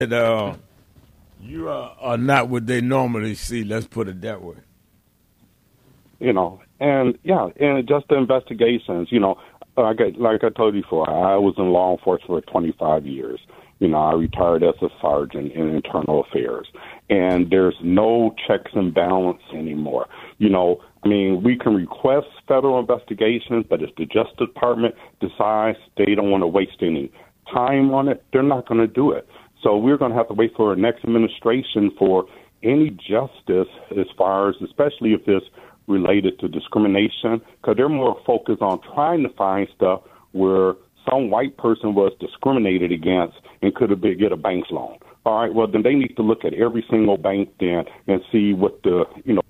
And, you are not what they normally see. Let's put it that way. And just the investigations, like I told you before, I was in law enforcement for 25 years. I retired as a sergeant in internal affairs, and there's no checks and balance anymore. We can request federal investigations, but if the Justice Department decides they don't want to waste any time on it, they're not going to do it. So we're going to have to wait for the next administration for any justice as far as, especially if it's related to discrimination, because they're more focused on trying to find stuff where some white person was discriminated against and could have get a bank loan. All right, well, then they need to look at every single bank then and see what the,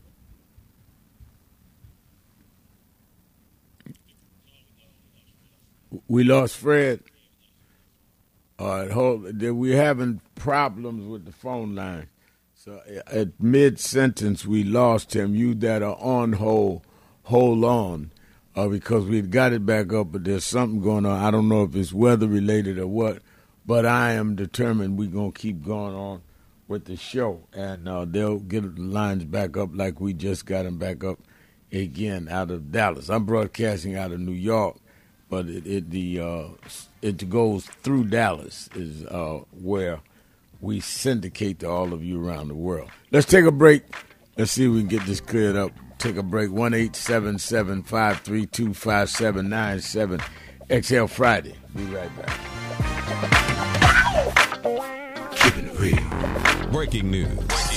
We lost Fred. All right, we're having problems with the phone line. So at mid-sentence, we lost him. You that are on hold on, because we've got it back up, but there's something going on. I don't know if it's weather-related or what, but I am determined we're going to keep going on with the show, and they'll get the lines back up like we just got them back up again out of Dallas. I'm broadcasting out of New York, but it goes through Dallas is where we syndicate to all of you around the world. Let's take a break. Let's see if we can get this cleared up. Take a break. 1-877-532-5797. XL Friday. Be right back. Keeping it real. Breaking news.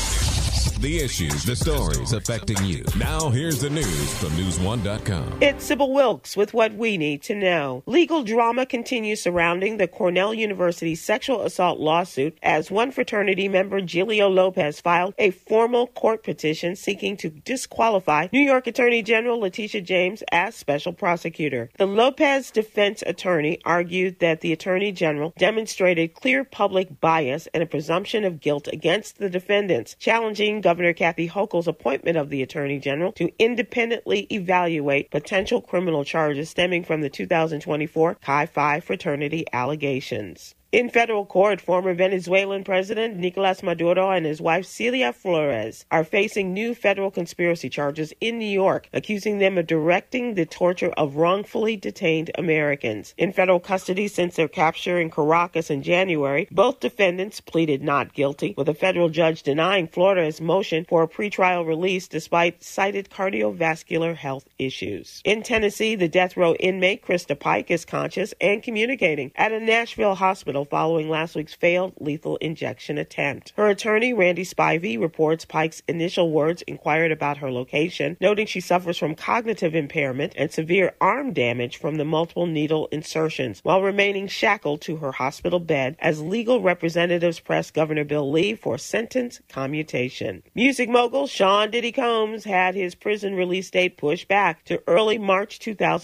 The issues, the stories affecting you. Now here's the news from News1.com. It's Sybil Wilkes with what we need to know. Legal drama continues surrounding the Cornell University sexual assault lawsuit as one fraternity member, Gilio Lopez, filed a formal court petition seeking to disqualify New York Attorney General Letitia James as special prosecutor. The Lopez defense attorney argued that the Attorney General demonstrated clear public bias and a presumption of guilt against the defendants, challenging Governor Kathy Hochul's appointment of the Attorney General to independently evaluate potential criminal charges stemming from the 2024 Chi Phi fraternity allegations. In federal court, former Venezuelan President Nicolas Maduro and his wife Celia Flores are facing new federal conspiracy charges in New York, accusing them of directing the torture of wrongfully detained Americans. In federal custody since their capture in Caracas in January, both defendants pleaded not guilty, with a federal judge denying Flores' motion for a pretrial release despite cited cardiovascular health issues. In Tennessee, the death row inmate Krista Pike is conscious and communicating at a Nashville hospital following last week's failed lethal injection attempt. Her attorney, Randy Spivey, reports Pike's initial words inquired about her location, noting she suffers from cognitive impairment and severe arm damage from the multiple needle insertions, while remaining shackled to her hospital bed as legal representatives press Governor Bill Lee for sentence commutation. Music mogul Sean Diddy Combs had his prison release date pushed back to early March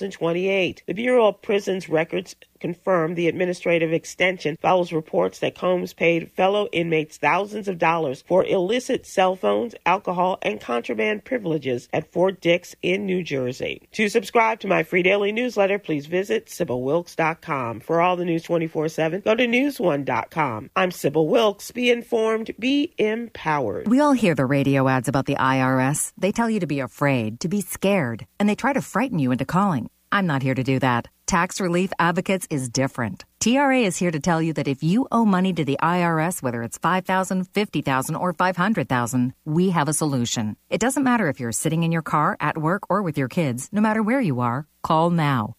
2028. The Bureau of Prisons Records confirmed the administrative extension follows reports that Combs paid fellow inmates thousands of dollars for illicit cell phones, alcohol, and contraband privileges at Fort Dix in New Jersey. To subscribe to my free daily newsletter, please visit SybilWilkes.com. For all the news 24/7, go to News1.com. I'm Sybil Wilkes. Be informed, be empowered. We all hear the radio ads about the IRS. They tell you to be afraid, to be scared, and they try to frighten you into calling. I'm not here to do that. Tax Relief Advocates is different. TRA is here to tell you that if you owe money to the IRS, whether it's $5,000, $50,000, or $500,000, we have a solution. It doesn't matter if you're sitting in your car, at work, or with your kids. No matter where you are, call now.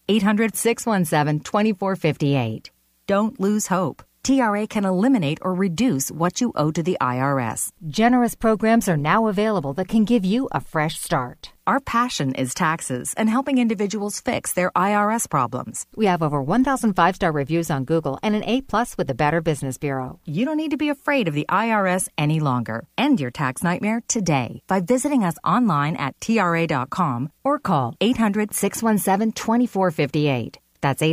800-617-2458. Don't lose hope. TRA can eliminate or reduce what you owe to the IRS. Generous programs are now available that can give you a fresh start. Our passion is taxes and helping individuals fix their IRS problems. We have over 1,000 5-star reviews on Google and an A+ with the Better Business Bureau. You don't need to be afraid of the IRS any longer. End your tax nightmare today by visiting us online at TRA.com or call 800-617-2458. That's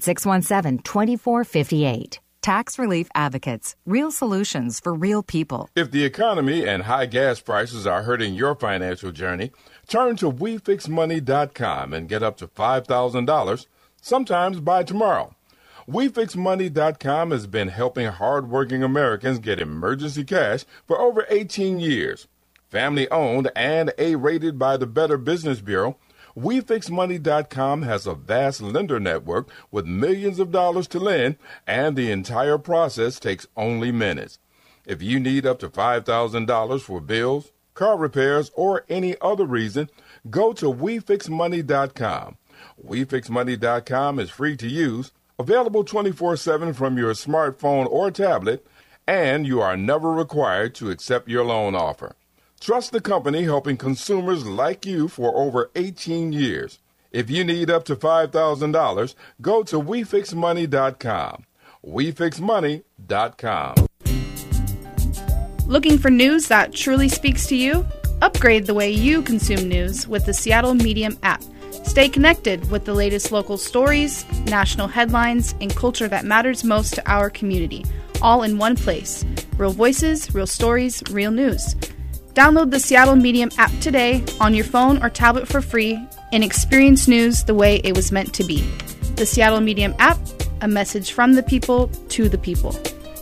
800-617-2458. Tax Relief Advocates. Real solutions for real people. If the economy and high gas prices are hurting your financial journey, turn to WeFixMoney.com and get up to $5,000, sometimes by tomorrow. WeFixMoney.com has been helping hardworking Americans get emergency cash for over 18 years. Family-owned and A-rated by the Better Business Bureau, WeFixMoney.com has a vast lender network with millions of dollars to lend, and the entire process takes only minutes. If you need up to $5,000 for bills, car repairs, or any other reason, go to WeFixMoney.com. WeFixMoney.com is free to use, available 24/7 from your smartphone or tablet, and you are never required to accept your loan offer. Trust the company helping consumers like you for over 18 years. If you need up to $5,000, go to WeFixMoney.com. WeFixMoney.com. Looking for news that truly speaks to you? Upgrade the way you consume news with the Seattle Medium app. Stay connected with the latest local stories, national headlines, and culture that matters most to our community, all in one place. Real voices, real stories, real news. Download the Seattle Medium app today on your phone or tablet for free and experience news the way it was meant to be. The Seattle Medium app, a message from the people to the people.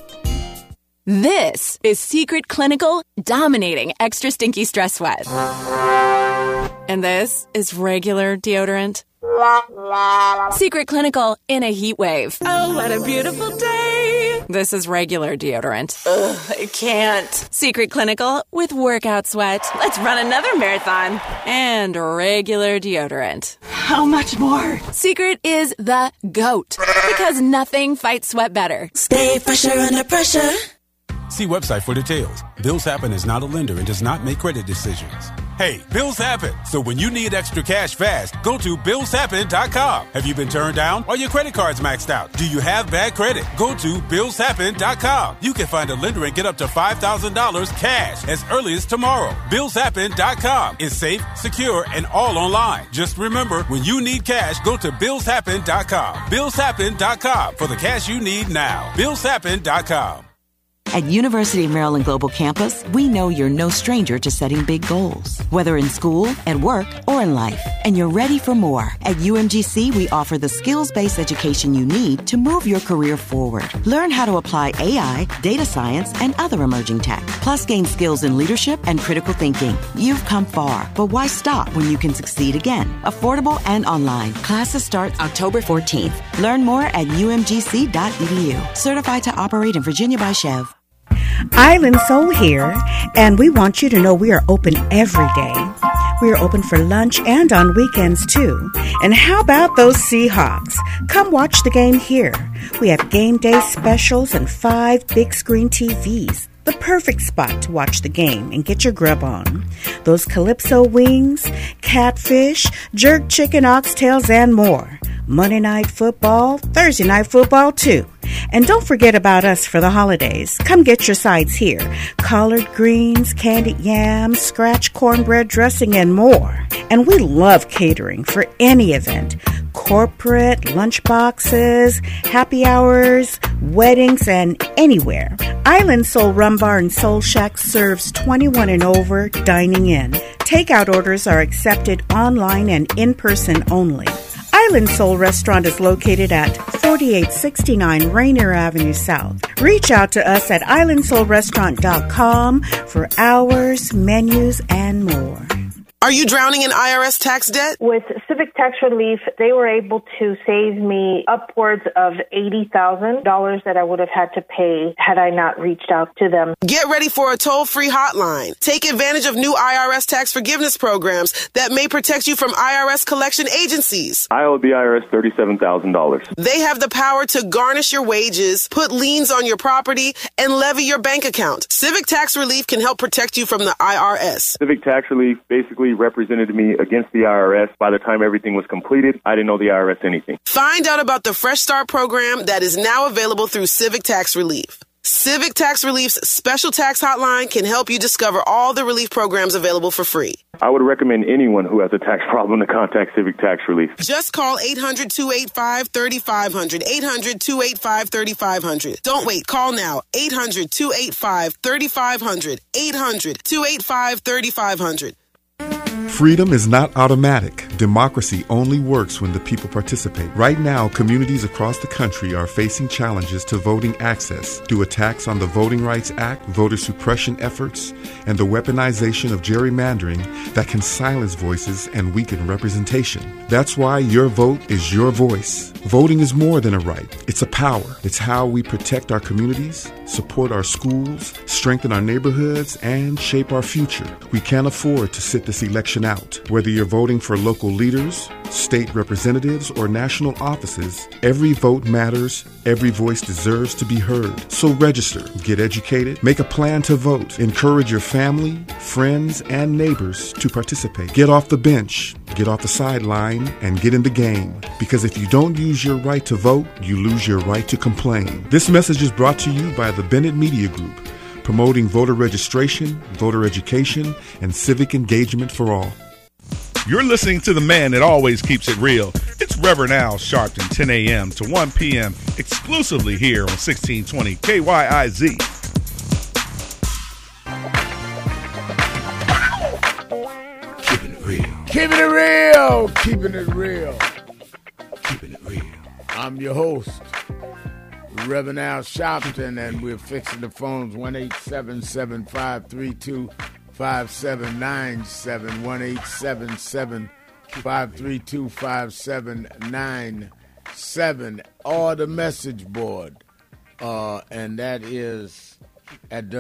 This is Secret Clinical dominating extra stinky stress sweat. And this is regular deodorant. Secret Clinical in a heat wave. Oh, what a beautiful day. This is regular deodorant. Ugh, I can't. Secret Clinical with workout sweat. Let's run another marathon. And regular deodorant. How much more? Secret is the GOAT. Because nothing fights sweat better. Stay fresher under pressure. See website for details. Bills Happen is not a lender and does not make credit decisions. Hey, bills happen. So when you need extra cash fast, go to BillsHappen.com. Have you been turned down? Are your credit cards maxed out? Do you have bad credit? Go to BillsHappen.com. You can find a lender and get up to $5,000 cash as early as tomorrow. BillsHappen.com is safe, secure, and all online. Just remember, when you need cash, go to BillsHappen.com. BillsHappen.com for the cash you need now. BillsHappen.com. At University of Maryland Global Campus, we know you're no stranger to setting big goals, whether in school, at work, or in life. And you're ready for more. At UMGC, we offer the skills-based education you need to move your career forward. Learn how to apply AI, data science, and other emerging tech. Plus, gain skills in leadership and critical thinking. You've come far, but why stop when you can succeed again? Affordable and online. Classes start October 14th. Learn more at umgc.edu. Certified to operate in Virginia by Chev. Island Soul here, and we want you to know we are open every day. We are open for lunch and on weekends too. And how about those Seahawks? Come watch the game here. We have game day specials and 5 big screen TVs. The perfect spot to watch the game and get your grub on. Those Calypso wings, catfish, jerk chicken, oxtails, and more. Monday night football, Thursday night football too. And don't forget about us for the holidays. Come get your sides here. Collard greens, candied yams, scratch cornbread dressing, and more. And we love catering for any event. Corporate, lunch boxes, happy hours, weddings, and anywhere. Island Soul Rum Bar and Soul Shack serves 21 and over dining in. Takeout orders are accepted online and in person only. Island Soul Restaurant is located at 4869 Rainier Avenue South. Reach out to us at islandsoulrestaurant.com for hours, menus, and more. Are you drowning in IRS tax debt? With Civic Tax Relief, they were able to save me upwards of $80,000 that I would have had to pay had I not reached out to them. Get ready for a toll-free hotline. Take advantage of new IRS tax forgiveness programs that may protect you from IRS collection agencies. I owe the IRS $37,000. They have the power to garnish your wages, put liens on your property, and levy your bank account. Civic Tax Relief can help protect you from the IRS. Civic Tax Relief basically represented me against the IRS. By the time everything was completed, I didn't owe the IRS anything. Find out about the Fresh Start program that is now available through Civic Tax Relief. Civic Tax Relief's special tax hotline can help you discover all the relief programs available for free. I would recommend anyone who has a tax problem to contact Civic Tax Relief. Just call 800-285-3500, 800-285-3500. Don't wait. Call now. 800-285-3500, 800-285-3500. Freedom is not automatic. Democracy only works when the people participate. Right now, communities across the country are facing challenges to voting access due attacks on the Voting Rights Act, voter suppression efforts, and the weaponization of gerrymandering that can silence voices and weaken representation. That's why your vote is your voice. Voting is more than a right. It's a power. It's how we protect our communities, support our schools, strengthen our neighborhoods, and shape our future. We can't afford to sit this election out. Whether you're voting for local leaders, state representatives, or national offices, every vote matters. Every voice deserves to be heard. So register, get educated, make a plan to vote. Encourage your family, friends, and neighbors to participate. Get off the bench, get off the sideline, and get in the game. Because if you don't use your right to vote, you lose your right to complain. This message is brought to you by the Bennett Media Group, promoting voter registration, voter education, and civic engagement for all. You're listening to the man that always keeps it real. It's Reverend Al Sharpton, 10 a.m. to 1 p.m. exclusively here on 1620 KYIZ. Keeping it real. Keeping it real. Keeping it real. Keeping it real. I'm your host, Reverend Al Sharpton, and we're fixing the phones 1-877-532-5797, 1-877-532-5797, or the message board, and that is at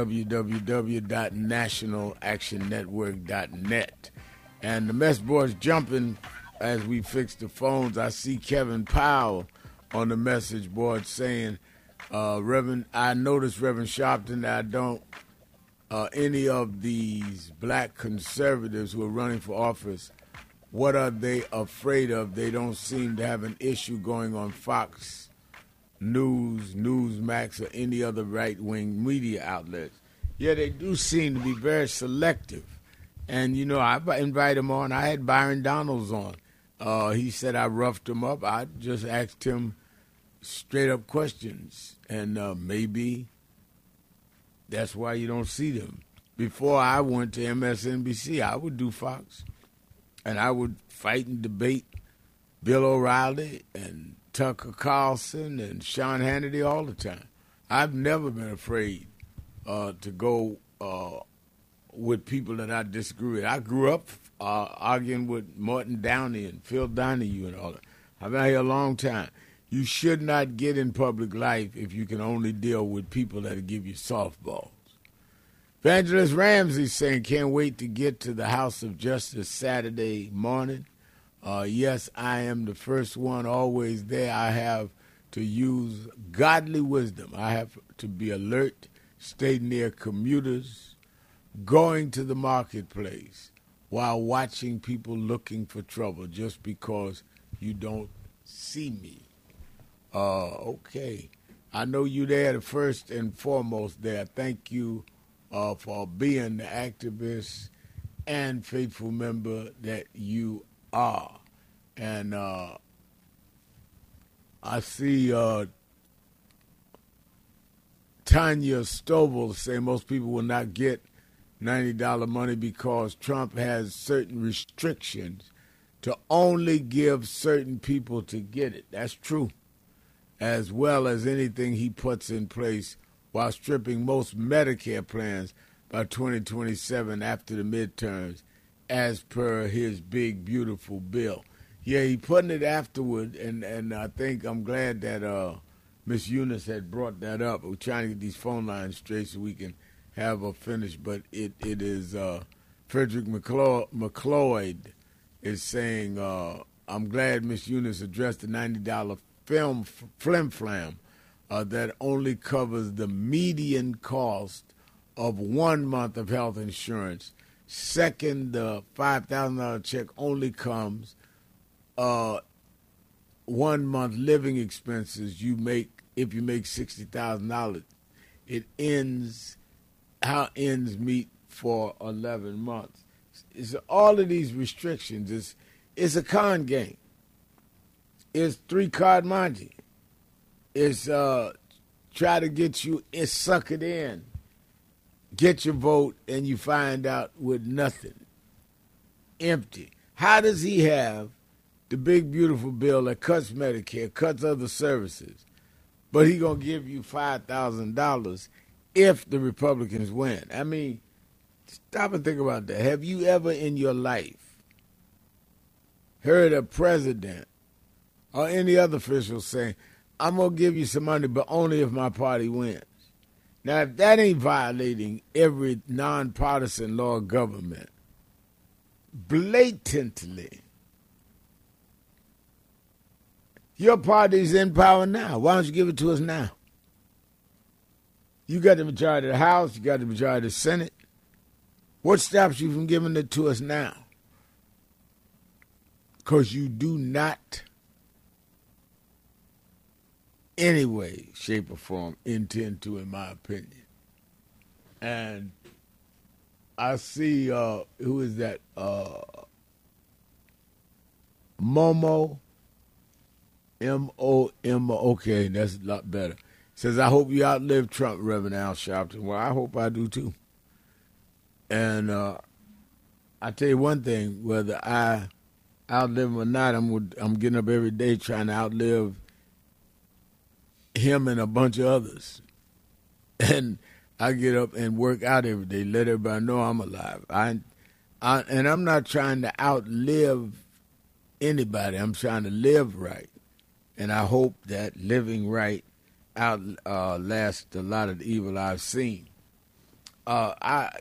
www.nationalactionnetwork.net. And the message board's jumping as we fix the phones. I see Kevin Powell on the message board saying, Reverend, I noticed, Reverend Sharpton, that I don't, any of these black conservatives who are running for office, what are they afraid of? They don't seem to have an issue going on Fox News, Newsmax, or any other right-wing media outlets. Yeah, they do seem to be very selective. And, you know, I invite him on. I had Byron Donalds on. He said I roughed him up. I just asked him straight-up questions, and maybe that's why you don't see them. Before I went to MSNBC, I would do Fox, and I would fight and debate Bill O'Reilly and Tucker Carlson and Sean Hannity all the time. I've never been afraid to go with people that I disagree with. I grew up arguing with Martin Downey and Phil Donahue and all that. I've been here a long time. You should not get in public life if you can only deal with people that give you softballs. Evangelist Ramsey saying, can't wait to get to the House of Justice Saturday morning. Yes, I am the first one always there. I have to use godly wisdom. I have to be alert, stay near commuters, going to the marketplace while watching people looking for trouble just because you don't see me. Okay. I know you there the first and foremost there. Thank you for being the activist and faithful member that you are. And I see Tanya Stovall say most people will not get $90 money because Trump has certain restrictions to only give certain people to get it. That's true. As well as anything he puts in place while stripping most Medicare plans by 2027 after the midterms, as per his big, beautiful bill. Yeah, he putting it afterward, and I think I'm glad that Miss Eunice had brought that up. We're trying to get these phone lines straight so we can have a finish, but it is Frederick McLeod is saying, I'm glad Miss Eunice addressed the $90 flim-flam that only covers the median cost of 1 month of health insurance. Second, the $5,000 check only comes 1 month living expenses you make if you make $60,000. It ends how ends meet for 11 months. It's all of these restrictions. It's a con game. It's 3-card Monte. It's try to get you, suck it in, get your vote, and you find out with nothing. empty. How does he have the big, beautiful bill that cuts Medicare, cuts other services, but he going to give you $5,000 if the Republicans win? I mean, stop and think about that. Have you ever in your life heard a president or any other official saying, I'm going to give you some money, but only if my party wins? Now, if that ain't violating every nonpartisan law of government, blatantly, your party's in power now. Why don't you give it to us now? You got the majority of the House. You got the majority of the Senate. What stops you from giving it to us now? Because you do not, any way, shape, or form, intend to, in my opinion. And I see, who is that? Momo. M-O-M-O. Okay, that's a lot better. Says, I hope you outlive Trump, Reverend Al Sharpton. Well, I hope I do, too. And I tell you one thing, whether I outlive him or not, I'm getting up every day trying to outlive him and a bunch of others. And I get up and work out every day, let everybody know I'm alive. And I'm not trying to outlive anybody. I'm trying to live right. And I hope that living right outlasts a lot of the evil I've seen. I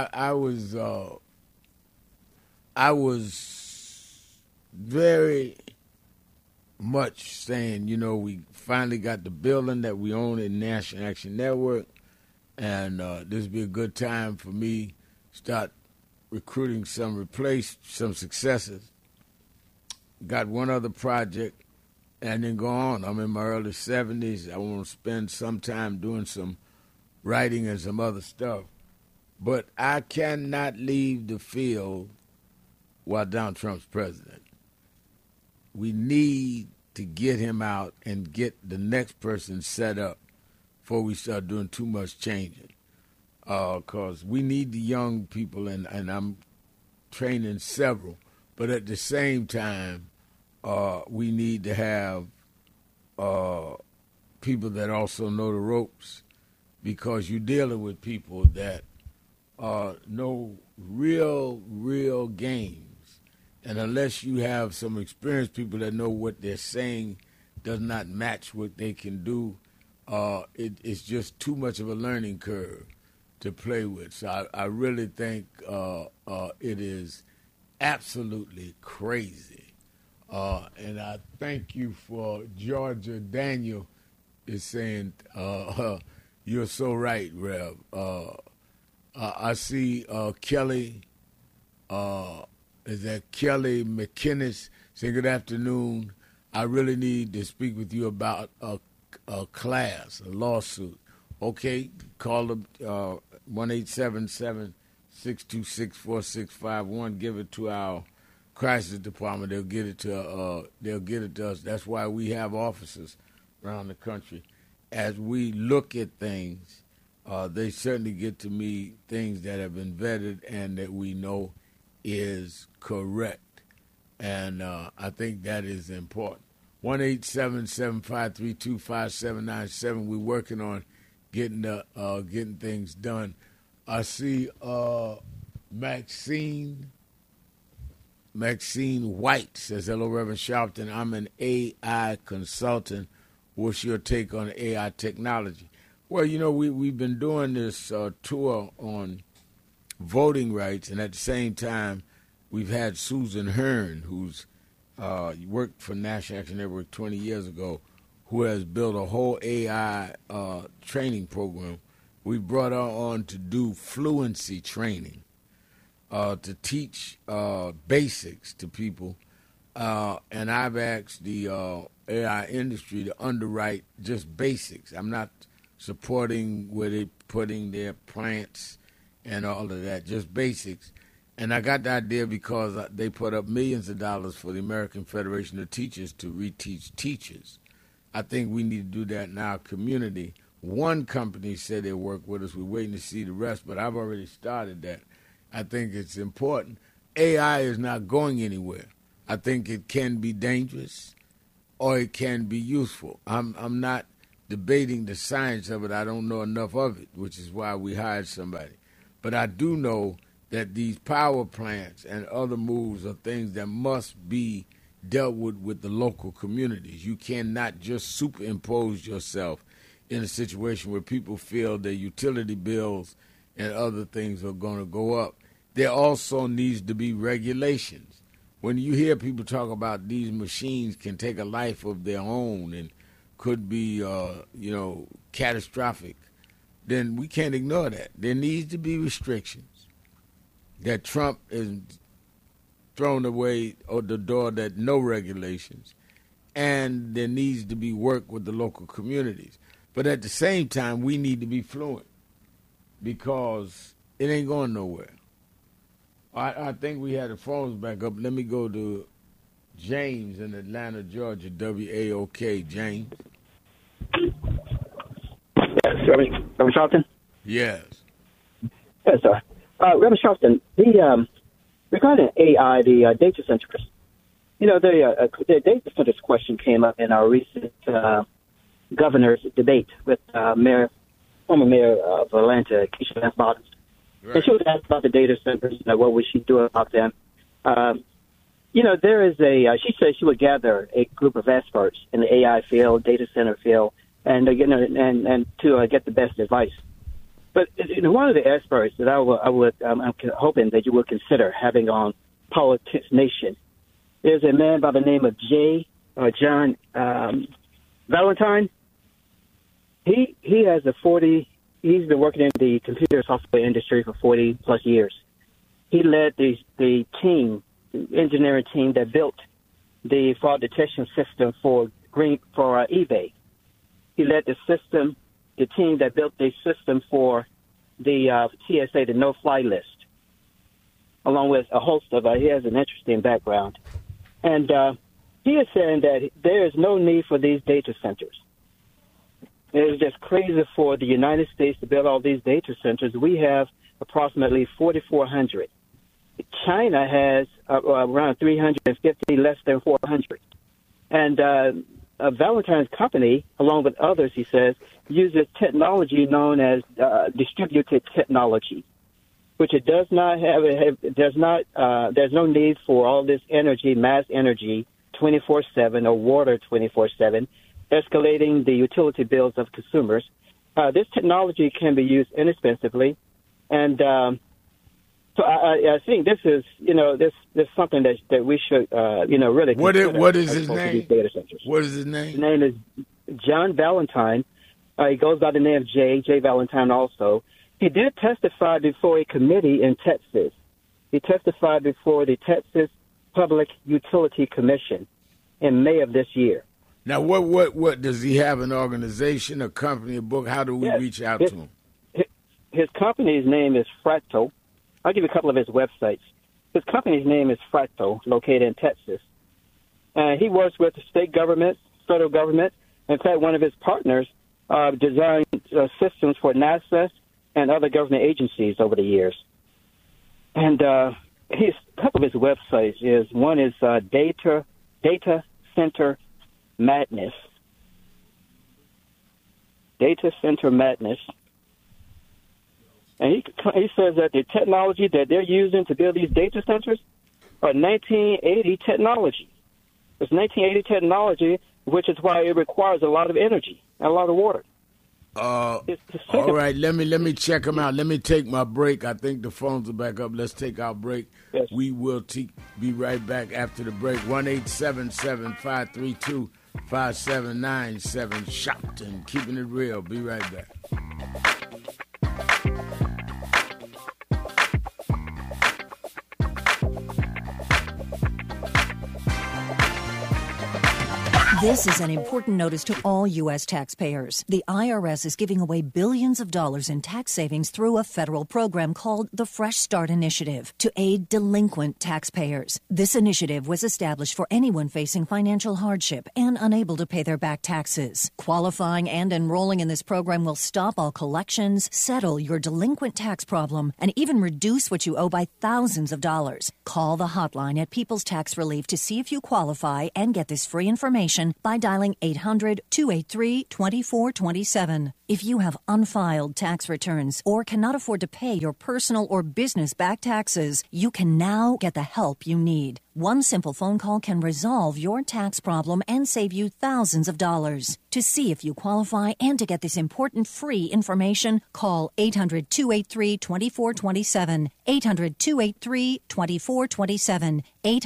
was very much saying, we finally got the building that we own in National Action Network, and this would be a good time for me to start recruiting some successors. Got one other project, and then go on. I'm in my early 70s. I want to spend some time doing some writing and some other stuff. But I cannot leave the field while Donald Trump's president. We need to get him out and get the next person set up before we start doing too much changing. Because we need the young people, and I'm training several. But at the same time, we need to have people that also know the ropes, because you're dealing with people that know real games. And unless you have some experienced people that know what they're saying does not match what they can do, it's just too much of a learning curve to play with. So I really think it is absolutely crazy. And I thank you for Georgia. Daniel is saying, you're so right, Rev. I see Kelly, is that Kelly McKinnis saying, good afternoon. I really need to speak with you about a class, a lawsuit. Okay, call them 1-877-626-4651. Give it to our crisis department. They'll get it to us. That's why we have officers around the country. As we look at things, they certainly get to me things that have been vetted and that we know is correct. And I think that is important. 1-877-532-5797. We're working on getting things done. I see Maxine White says, hello, Reverend Sharpton. I'm an AI consultant. What's your take on AI technology? Well, we've been doing this tour on voting rights, and at the same time, we've had Susan Hearn, who's worked for National Action Network 20 years ago, who has built a whole AI training program. We brought her on to do fluency training, to teach basics to people. And I've asked the AI industry to underwrite just basics. I'm not supporting where they putting their plants and all of that, just basics. And I got the idea because they put up millions of dollars for the American Federation of Teachers to reteach teachers. I think we need to do that in our community. One company said they'll work with us. We're waiting to see the rest, but I've already started that. I think it's important. AI is not going anywhere. I think it can be dangerous or it can be useful. I'm not debating the science of it. I don't know enough of it, which is why we hired somebody. But I do know that these power plants and other moves are things that must be dealt with the local communities. You cannot just superimpose yourself in a situation where people feel their utility bills and other things are going to go up. There also needs to be regulations. When you hear people talk about these machines can take a life of their own and could be, catastrophic, then we can't ignore that. There needs to be restrictions. That Trump is thrown away at the door, that no regulations, and there needs to be work with the local communities. But at the same time, we need to be fluent because it ain't going nowhere. I think we had the phones back up. Let me go to James in Atlanta, Georgia, WAOK. James. Yes, Reverend Sharpton? Yes. Yes, sir. Reverend Sharpton, regarding AI, the data centers, the data centers question came up in our recent governor's debate with former mayor of Atlanta, Keisha Lance Bottoms. Right. And she was asked about the data centers, what would she do about them? There is she said she would gather a group of experts in the AI field, data center field, and to get the best advice. But one of the experts that I'm hoping that you will consider having on Politics Nation is a man by the name of John Valentine. He has he's been working in the computer software industry for 40 plus years. He led the engineering team that built the fraud detection system for eBay. He led the team that built the system for the TSA, the no-fly list, along with a host of, he has an interesting background. And he is saying that there is no need for these data centers. It is just crazy for the United States to build all these data centers. We have approximately 4,400. China has around 350, less than 400. And Valentine's company, along with others, he says, uses technology known as distributed technology, which it does not have. There's no need for all this energy, mass energy, 24/7 or water 24/7, escalating the utility bills of consumers. This technology can be used inexpensively, and so I think this is this something that we should really consider. What is his name? What is his name? His name is John Valentine. He goes by the name of J Valentine also. He did testify before a committee in Texas. He testified before the Texas Public Utility Commission in May of this year. Now, what does he have? An organization, a company, a book? How do we reach out to him? His company's name is Fractal. I'll give you a couple of his websites. His company's name is Fractal, located in Texas. He works with the state government, federal government. In fact, one of his partners designed systems for NASA and other government agencies over the years. And a couple of his websites is one is Data Center Madness. Data Center Madness. And he says that the technology that they're using to build these data centers are 1980 technology. It's 1980 technology, which is why it requires a lot of energy and a lot of water. All right, let me check them out. Let me take my break. I think the phones are back up. Let's take our break. Yes. We will be right back after the break. 1-877-532-5797. Sharpton, keeping it real. Be right back. This is an important notice to all U.S. taxpayers. The IRS is giving away billions of dollars in tax savings through a federal program called the Fresh Start Initiative to aid delinquent taxpayers. This initiative was established for anyone facing financial hardship and unable to pay their back taxes. Qualifying and enrolling in this program will stop all collections, settle your delinquent tax problem, and even reduce what you owe by thousands of dollars. Call the hotline at People's Tax Relief to see if you qualify and get this free information by dialing 800-283-2427. If you have unfiled tax returns or cannot afford to pay your personal or business back taxes, you can now get the help you need. One simple phone call can resolve your tax problem and save you thousands of dollars. To see if you qualify and to get this important free information, call 800-283-2427, 800-283-2427,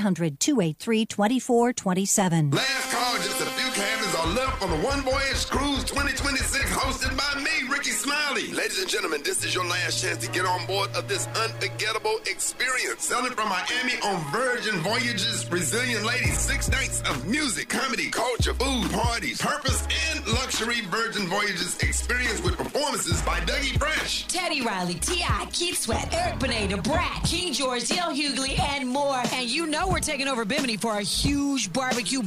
800-283-2427. Last call, just a few cabins are left on the One Voyage Cruise 2026 hosted by me, Ricky Smiley. Ladies and gentlemen, this is your last chance to get on board of this unforgettable experience. Sailing from Miami on Virgin Voyages, Brazilian ladies, 6 nights of music, comedy, culture, food, parties, purpose, and luxury. Virgin Voyages experience with performances by Dougie Fresh, Teddy Riley, T.I., Keith Sweat, Eric Benet, Brat, King George, D.L. Hughley, and more. And you know we're taking over Bimini for a huge barbecue